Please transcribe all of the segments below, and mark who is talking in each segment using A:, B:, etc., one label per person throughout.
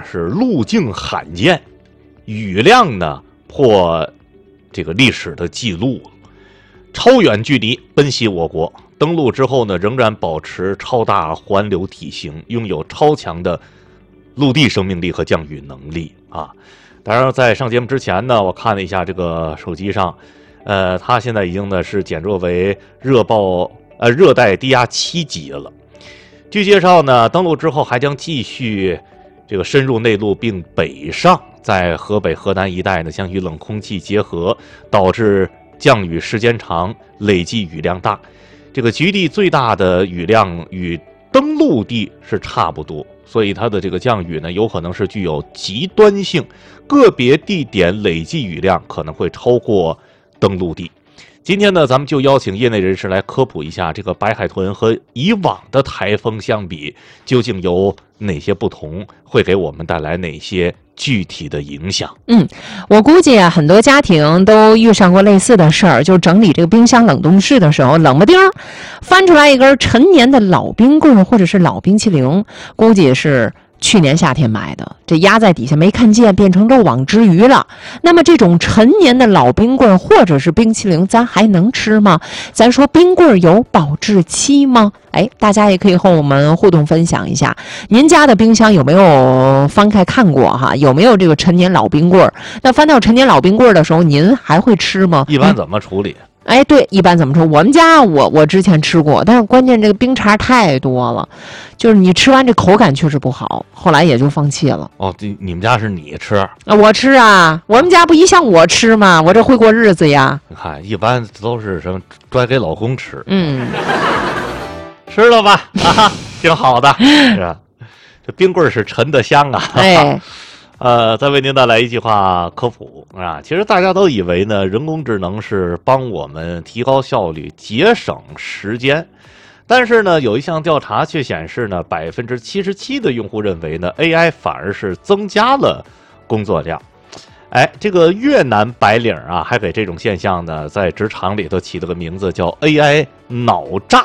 A: 是路径罕见，雨量呢破这个历史的记录，超远距离奔袭我国。登陆之后呢，仍然保持超大环流体型，拥有超强的陆地生命力和降雨能力啊。当然，在上节目之前呢，我看了一下这个手机上，它现在已经呢是减弱为热带低压7级了。据介绍呢，登陆之后还将继续这个深入内陆并北上，在河北、河南一带呢将与冷空气结合，导致降雨时间长，累计雨量大。这个局地最大的雨量与登陆地是差不多，所以它的这个降雨呢，有可能是具有极端性，个别地点累计雨量可能会超过登陆地。今天呢，咱们就邀请业内人士来科普一下，这个白海豚和以往的台风相比，究竟有哪些不同，会给我们带来哪些具体的影响。
B: 我估计啊，很多家庭都遇上过类似的事儿，就整理这个冰箱冷冻室的时候，冷不丁儿翻出来一根陈年的老冰棍或者是老冰淇淋，估计是去年夏天买的，这压在底下没看见，变成漏网之鱼了。那么这种陈年的老冰棍或者是冰淇淋，咱还能吃吗？咱说冰棍有保质期吗？大家也可以和我们互动分享一下，您家的冰箱有没有翻开看过哈？有没有这个陈年老冰棍？那翻到陈年老冰棍的时候，您还会吃吗？
A: 一般怎么处理？
B: 对，一般怎么说？我们家我之前吃过，但是关键这个冰碴太多了，就是你吃完这口感确实不好，后来也就放弃了。
A: 你们家是你吃？
B: 我吃啊，我们家不一向我吃吗？我这会过日子呀。
A: 你看，一般都是什么拽给老公吃。
B: 吃
A: 了吧？挺好的，是吧？这冰棍是沉的香啊。再为您带来一句话科普啊，其实大家都以为呢，人工智能是帮我们提高效率、节省时间，但是呢，有一项调查却显示呢，77%的用户认为呢 ，AI 反而是增加了工作量。这个越南白领啊，还给这种现象呢，在职场里头起了个名字叫 AI 脑炸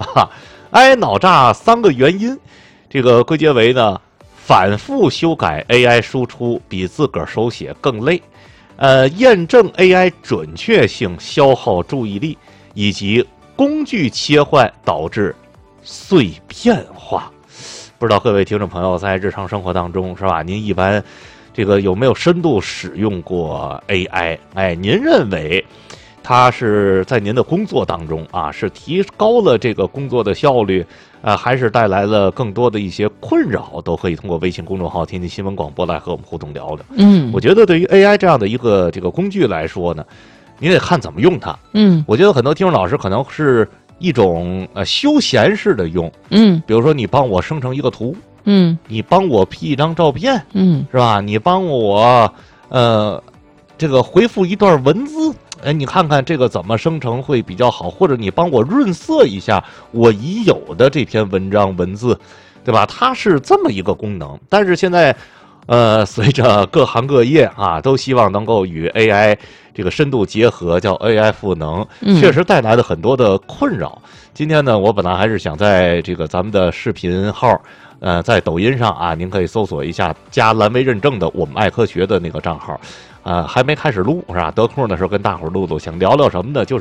A: AI 脑炸3个原因，这个归结为呢，反复修改 AI 输出比自个儿手写更累，验证 AI 准确性消耗注意力，以及工具切换导致碎片化。不知道各位听众朋友在日常生活当中是吧？您一般这个有没有深度使用过 AI？您认为它是在您的工作当中啊，是提高了这个工作的效率，还是带来了更多的一些困扰？都可以通过微信公众号天津新闻广播来和我们互动聊聊。我觉得对于 AI 这样的一个这个工具来说呢，你得看怎么用它。我觉得很多听众老师可能是一种休闲式的用。比如说你帮我生成一个图，你帮我 P 一张照片，是吧？你帮我这个回复一段文字。你看看这个怎么生成会比较好，或者你帮我润色一下我已有的这篇文章文字，对吧？它是这么一个功能。但是现在随着各行各业啊都希望能够与 AI 这个深度结合，叫 AI 赋能，确实带来了很多的困扰。今天呢，我本来还是想在这个咱们的视频号在抖音上啊，您可以搜索一下加蓝莓认证的我们爱科学的那个账号。还没开始录是吧？得空的时候跟大伙儿录录，想聊聊什么呢？就是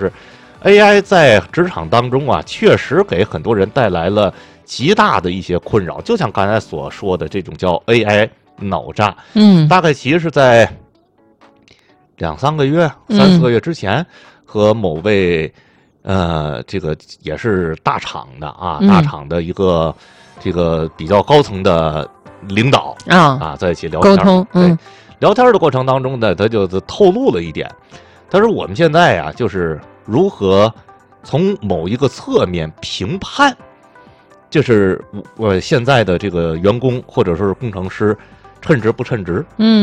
A: AI 在职场当中啊，确实给很多人带来了极大的一些困扰。就像刚才所说的这种叫 AI 脑炸，大概其实是在2-3个月、3-4个月之前，和某位这个也是大厂的啊，大厂的一个这个比较高层的领导在一起聊天沟通。对。聊天的过程当中呢，他就透露了一点，他说我们现在啊，就是如何从某一个侧面评判，就是我现在的这个员工或者说是工程师称职不称职。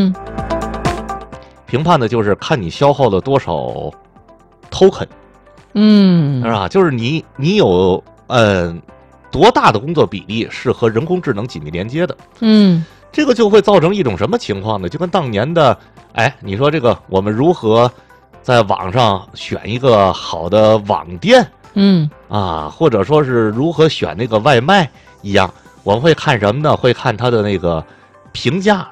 A: 评判的就是看你消耗了多少 token，是吧？就是你有多大的工作比例是和人工智能紧密连接的。这个就会造成一种什么情况呢？就跟当年的，你说这个我们如何在网上选一个好的网店，或者说是如何选那个外卖一样，我们会看什么呢？会看它的那个评价